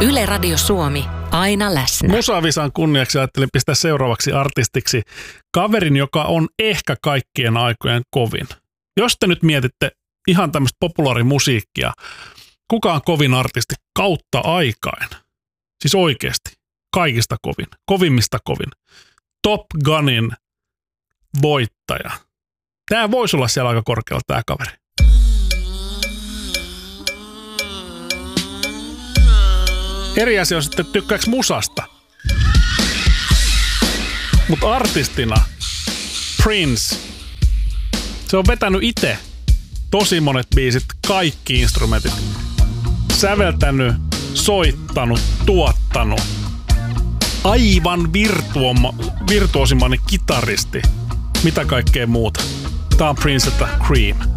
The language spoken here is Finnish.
Yle Radio Suomi, aina läsnä. Musavisan kunniaksi ajattelin pistää seuraavaksi artistiksi kaverin, joka on ehkä kaikkien aikojen kovin. Jos te nyt mietitte ihan tämmöistä populaarimusiikkia, kuka on kovin artisti kautta aikain? Siis oikeasti, kaikista kovin, kovimmista kovin. Top Gunin voittaja. Tää voisi olla siellä aika korkealla tää kaveri. Eri asia on sitten tykkääks musasta. Mutta artistina Prince, se on vetänyt itse tosi monet biisit, kaikki instrumentit. Säveltänyt, soittanut, tuottanut. Aivan virtuosimainen kitaristi. Mitä kaikkea muuta. Tää on Prince, että Cream.